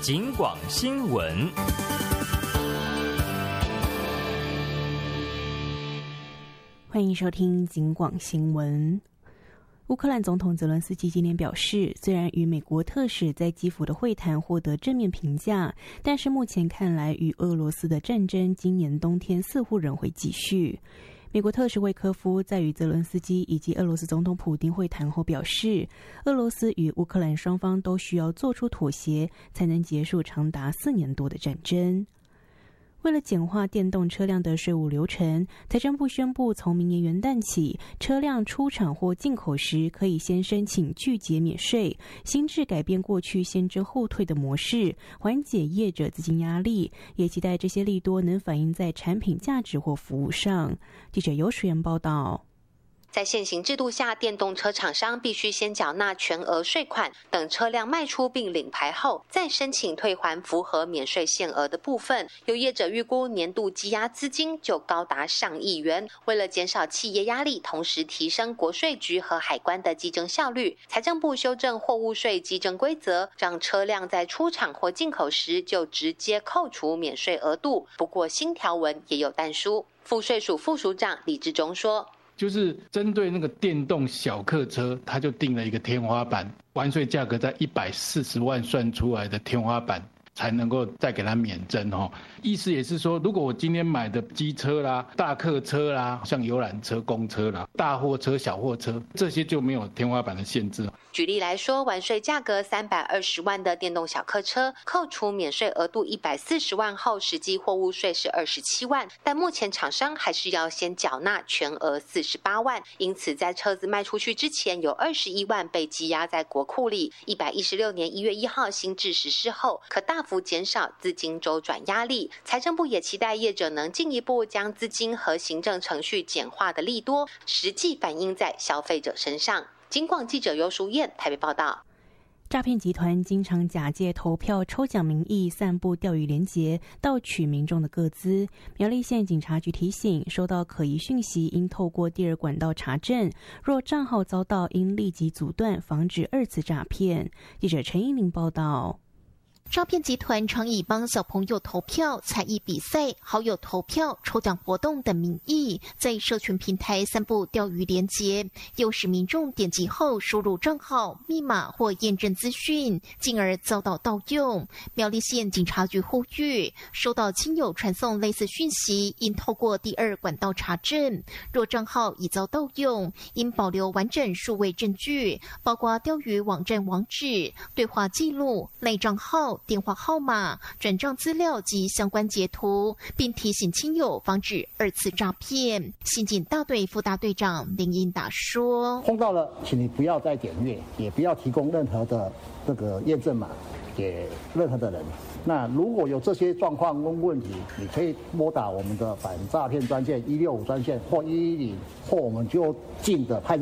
警广新闻。 欢迎收听警广新闻。乌克兰总统泽伦斯基今天表示，虽然与美国特使在基辅的会谈获得正面评价，但是目前看来与俄罗斯的战争今年冬天似乎仍会继续。美国特使魏科夫在与泽伦斯基以及俄罗斯总统普丁会谈后表示，俄罗斯与乌克兰双方都需要做出妥协，才能结束长达4年多的战争。为了简化电动车辆的税务流程，财政部宣布，从明年元旦起，车辆出厂或进口时可以先申请拒结免税，新制改变过去先征后退的模式，缓解业者资金压力，也期待这些利多能反映在产品价值或服务上。记者尤淑妍报道。 在现行制度下，电动车厂商必须先缴纳全额税款，等车辆卖出并领牌后，再申请退还符合免税限额的部分。有业者预估年度积压资金就高达上亿元。为了减少企业压力，同时提升国税局和海关的稽征效率，财政部修正货物税稽征规则，让车辆在出厂或进口时就直接扣除免税额度。不过新条文也有但书。赋税署副署长李志忠说， 就是针对那个电动小客车，它就定了一个天花板，完税价格在140万算出来的天花板，才能够再给它免征哦。意思也是说，如果我今天买的机车啦、大客车啦，像游览车、公车啦、大货车、小货车，这些就没有天花板的限制。 举例来说，完税价格320万的电动小客车，扣除免税额度140万后，实际货物税是27万，但目前厂商还是要先缴纳全额48万，因此在车子卖出去之前，有21万被积压在国库里。116年1月1号新制实施后，可大幅减少资金周转压力。财政部也期待业者能进一步将资金和行政程序简化的利多，实际反映在消费者身上。警广记者尤淑燕台北报道。 诈骗集团经常假借投票抽奖名义散布钓鱼连结，盗取民众的个资。苗栗县警察局提醒，收到可疑讯息应透过第二管道查证，若账号遭盗应立即阻断，防止2次诈骗。记者陈英玲报道。 诈骗集团常以帮小朋友投票、才艺比赛、好友投票、抽奖活动等名义，在社群平台散布钓鱼连结，诱使民众点击后输入账号、密码或验证资讯，进而遭到盗用。苗栗县警察局呼吁，收到亲友传送类似讯息，应透过第二管道查证。若账号已遭盗用，应保留完整数位证据，包括钓鱼网站网址、对话记录、类账号、电话号码、转账资料及相关截图，并提醒亲友防止2次诈骗。刑警大队副大队长林英达说：“ 碰到了，请你不要再点阅，也不要提供任何的这个验证码给任何的人。那如果有这些状况跟问题，你可以拨打我们的反诈骗专线165专线或110，或我们就近的派。”